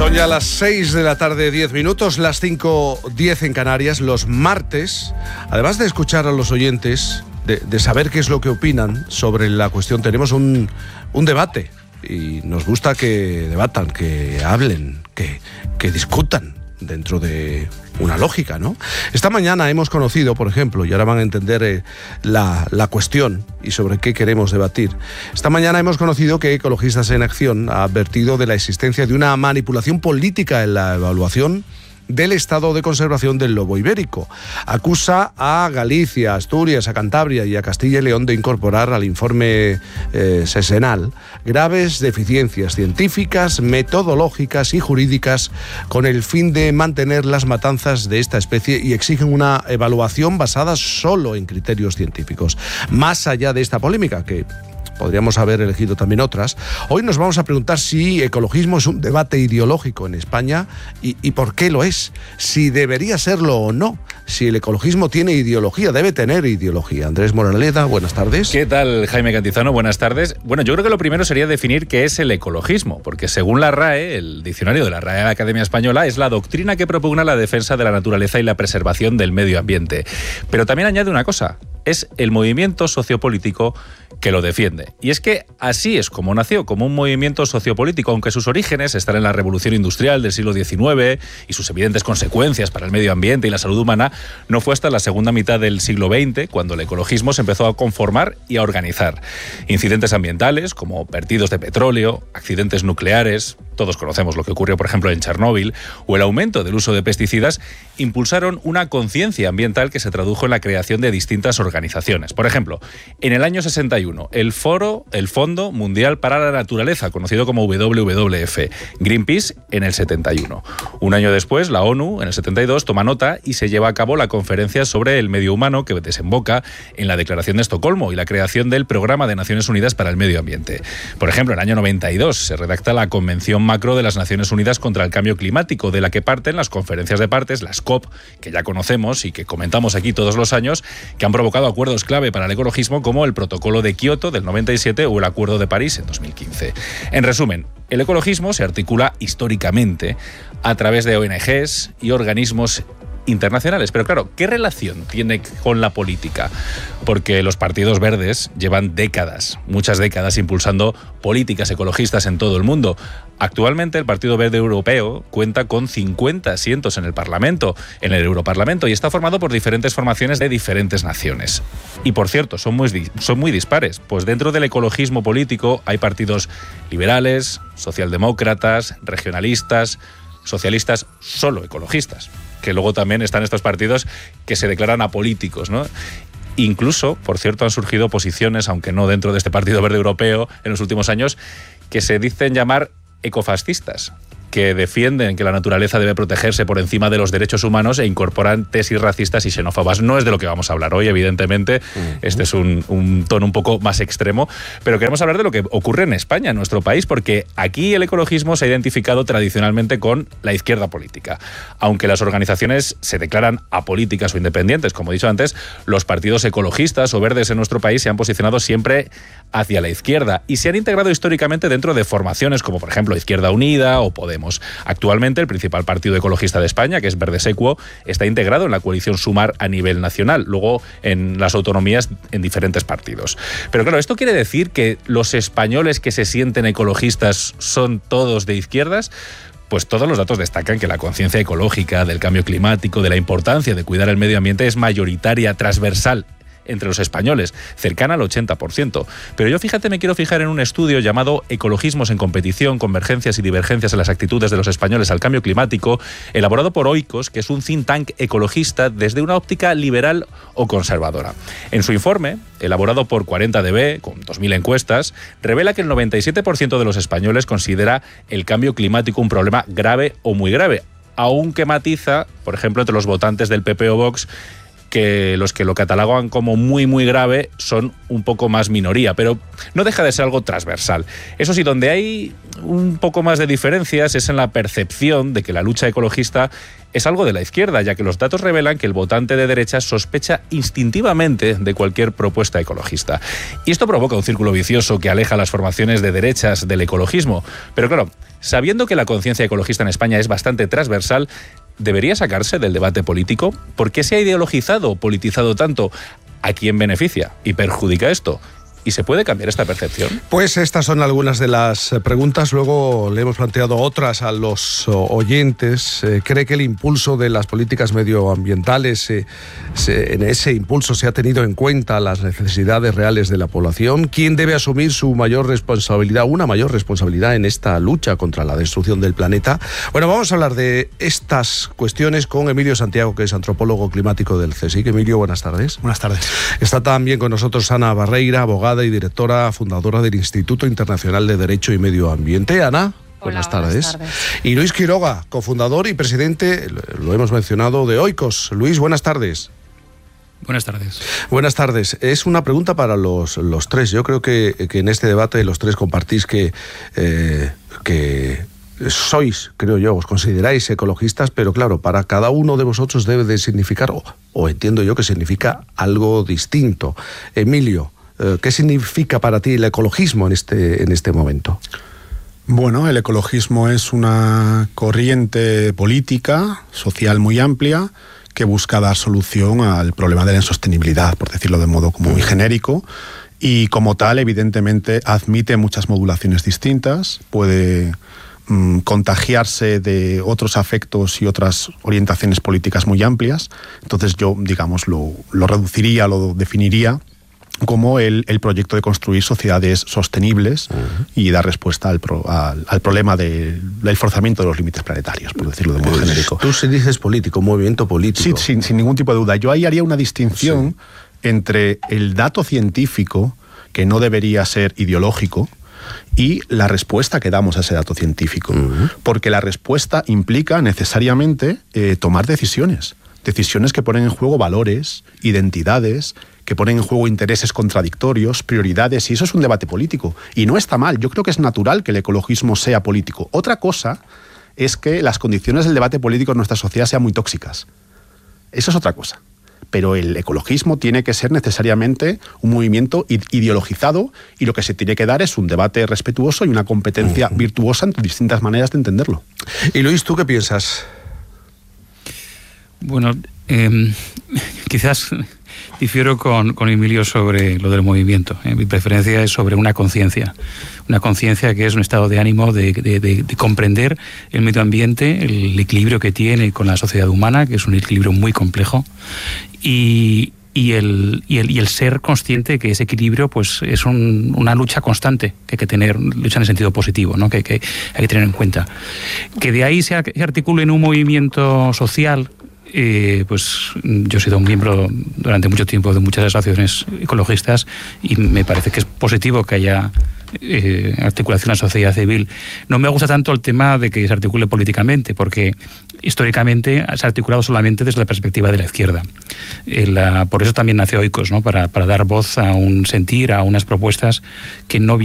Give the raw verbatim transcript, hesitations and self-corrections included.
Son ya las seis de la tarde, diez minutos, las cinco diez en Canarias. Los martes, además de escuchar a los oyentes, de, de saber qué es lo que opinan sobre la cuestión, tenemos un, un debate. Y nos gusta que debatan, que hablen, que, que discutan dentro de una lógica, ¿no? Esta mañana hemos conocido, por ejemplo, y ahora van a entender eh, la, la cuestión y sobre qué queremos debatir. Esta mañana hemos conocido que Ecologistas en Acción ha advertido de la existencia de una manipulación política en la evaluación del estado de conservación del lobo ibérico. Acusa a Galicia, a Asturias, a Cantabria y a Castilla y León de incorporar al informe eh, sesenal graves deficiencias científicas, metodológicas y jurídicas con el fin de mantener las matanzas de esta especie, y exigen una evaluación basada solo en criterios científicos. Más allá de esta polémica, que podríamos haber elegido también otras, hoy nos vamos a preguntar si ecologismo es un debate ideológico en España y, y por qué lo es, si debería serlo o no, si el ecologismo tiene ideología, debe tener ideología. Andrés Moraleda, buenas tardes. ¿Qué tal, Jaime Cantizano? Buenas tardes. Bueno, yo creo que lo primero sería definir qué es el ecologismo, porque según la RAE, el diccionario de la RAE de la Academia Española, es la doctrina que propugna la defensa de la naturaleza y la preservación del medio ambiente. Pero también añade una cosa: es el movimiento sociopolítico que lo defiende. Y es que así es como nació, como un movimiento sociopolítico, aunque sus orígenes están en la revolución industrial del siglo diecinueve y sus evidentes consecuencias para el medio ambiente y la salud humana, no fue hasta la segunda mitad del siglo veinte cuando el ecologismo se empezó a conformar y a organizar. Incidentes ambientales como vertidos de petróleo, accidentes nucleares, todos conocemos lo que ocurrió, por ejemplo, en Chernóbil, o el aumento del uso de pesticidas, impulsaron una conciencia ambiental que se tradujo en la creación de distintas organizaciones. Por ejemplo, en el año sesenta y uno, el Foro, el Fondo Mundial para la Naturaleza, conocido como W W F, Greenpeace en el setenta y uno. Un año después, la ONU, en el setenta y dos, toma nota y se lleva a cabo la conferencia sobre el medio humano que desemboca en la Declaración de Estocolmo y la creación del Programa de Naciones Unidas para el Medio Ambiente. Por ejemplo, en el año noventa y dos se redacta la Convención Macro de las Naciones Unidas contra el Cambio Climático, de la que parten las conferencias de partes, las COP, que ya conocemos y que comentamos aquí todos los años, que han provocado acuerdos clave para el ecologismo como el Protocolo de Kioto del noventa y siete o el Acuerdo de París en dos mil quince. En resumen, el ecologismo se articula históricamente a través de O N Ges y organismos internacionales. Pero claro, ¿qué relación tiene con la política? Porque los partidos verdes llevan décadas, muchas décadas, impulsando políticas ecologistas en todo el mundo. Actualmente el Partido Verde Europeo cuenta con cincuenta asientos en el Parlamento, en el Europarlamento, y está formado por diferentes formaciones de diferentes naciones. Y por cierto, son muy, son muy dispares, pues dentro del ecologismo político hay partidos liberales, socialdemócratas, regionalistas, socialistas, solo ecologistas, que luego también están estos partidos que se declaran apolíticos, ¿no? Incluso, por cierto, han surgido posiciones, aunque no dentro de este Partido Verde Europeo, en los últimos años, que se dicen llamar ecofascistas, que defienden que la naturaleza debe protegerse por encima de los derechos humanos e incorporan tesis racistas y xenófobas. No es de lo que vamos a hablar hoy, evidentemente. Uh-huh. Este es un, un tono un poco más extremo, pero queremos hablar de lo que ocurre en España, en nuestro país, porque aquí el ecologismo se ha identificado tradicionalmente con la izquierda política. Aunque las organizaciones se declaran apolíticas o independientes, como he dicho antes, los partidos ecologistas o verdes en nuestro país se han posicionado siempre hacia la izquierda y se han integrado históricamente dentro de formaciones como, por ejemplo, Izquierda Unida o Podemos. Actualmente, el principal partido ecologista de España, que es Verdes Equo, está integrado en la coalición Sumar a nivel nacional, luego en las autonomías en diferentes partidos. Pero claro, ¿esto quiere decir que los españoles que se sienten ecologistas son todos de izquierdas? Pues todos los datos destacan que la conciencia ecológica, del cambio climático, de la importancia de cuidar el medio ambiente es mayoritaria, transversal entre los españoles, cercana al ochenta por ciento. Pero yo, fíjate, me quiero fijar en un estudio llamado Ecologismos en competición, convergencias y divergencias en las actitudes de los españoles al cambio climático, elaborado por Oikos, que es un think tank ecologista desde una óptica liberal o conservadora. En su informe, elaborado por cuarenta D B, con dos mil encuestas, revela que el noventa y siete por ciento de los españoles considera el cambio climático un problema grave o muy grave, aunque matiza, por ejemplo, entre los votantes del P P o Vox, que los que lo catalogan como muy, muy grave son un poco más minoría, pero no deja de ser algo transversal. Eso sí, donde hay un poco más de diferencias es en la percepción de que la lucha ecologista es algo de la izquierda, ya que los datos revelan que el votante de derechas sospecha instintivamente de cualquier propuesta ecologista. Y esto provoca un círculo vicioso que aleja a las formaciones de derechas del ecologismo. Pero claro, sabiendo que la conciencia ecologista en España es bastante transversal, ¿debería sacarse del debate político? ¿Por qué se ha ideologizado o politizado tanto? ¿A quién beneficia y perjudica esto? ¿Y se puede cambiar esta percepción? Pues estas son algunas de las preguntas. Luego le hemos planteado otras a los oyentes. Eh, ¿Cree que el impulso de las políticas medioambientales, eh, se, en ese impulso se ha tenido en cuenta las necesidades reales de la población? ¿Quién debe asumir su mayor responsabilidad, una mayor responsabilidad en esta lucha contra la destrucción del planeta? Bueno, vamos a hablar de estas cuestiones con Emilio Santiago, que es antropólogo climático del CSIC. Emilio, buenas tardes. Buenas tardes. Está también con nosotros Ana Barreira, abogada y directora fundadora del Instituto Internacional de Derecho y Medio Ambiente. Ana, buenas, Hola, tardes. buenas tardes. Y Luis Quiroga, cofundador y presidente, lo hemos mencionado, de Oikos. Luis, buenas tardes. Buenas tardes. Buenas tardes. Es una pregunta para los, los tres. Yo creo que, que en este debate los tres compartís que... Eh, que sois, creo yo, os consideráis ecologistas, pero claro, para cada uno de vosotros debe de significar, o, o entiendo yo que significa algo distinto. Emilio, ¿qué significa para ti el ecologismo en este, en este momento? Bueno, el ecologismo es una corriente política, social muy amplia, que busca dar solución al problema de la insostenibilidad, por decirlo de modo como muy genérico, y como tal, evidentemente, admite muchas modulaciones distintas, puede mmm, contagiarse de otros afectos y otras orientaciones políticas muy amplias. Entonces yo, digamos, lo, lo reduciría, lo definiría como el, el proyecto de construir sociedades sostenibles uh-huh. y dar respuesta al, pro, al, al problema de, del forzamiento de los límites planetarios, por decirlo de modo pues, genérico. Tú se dices político, movimiento político. Sí, sin, sin ningún tipo de duda. Yo ahí haría una distinción sí. entre el dato científico, que no debería ser ideológico, y la respuesta que damos a ese dato científico. Uh-huh. Porque la respuesta implica necesariamente eh, tomar decisiones. Decisiones que ponen en juego valores, identidades, que ponen en juego intereses contradictorios, prioridades, y eso es un debate político. Y no está mal, yo creo que es natural que el ecologismo sea político. Otra cosa es que las condiciones del debate político en nuestra sociedad sean muy tóxicas. Eso es otra cosa. Pero el ecologismo tiene que ser necesariamente un movimiento ideologizado, y lo que se tiene que dar es un debate respetuoso y una competencia uh-huh. virtuosa entre distintas maneras de entenderlo. Y Luis, ¿tú qué piensas? Bueno, eh, quizás difiero con, con Emilio sobre lo del movimiento. ¿eh? Mi preferencia es sobre una conciencia. Una conciencia que es un estado de ánimo de, de, de, de comprender el medio ambiente, el equilibrio que tiene con la sociedad humana, que es un equilibrio muy complejo, y, y, el, y, el, y el ser consciente que ese equilibrio pues, es un, una lucha constante, que hay que tener, lucha en el sentido positivo, ¿no? que, que hay que tener en cuenta. Que de ahí se articule en un movimiento social. Eh, pues yo he sido un miembro durante mucho tiempo de muchas asociaciones ecologistas y me parece que es positivo que haya eh, articulación a la sociedad civil. No me gusta tanto el tema de que se articule políticamente, porque históricamente se ha articulado solamente desde la perspectiva de la izquierda. Eh, la, por eso también nació Oikos, ¿no? para, para dar voz a un sentir, a unas propuestas que no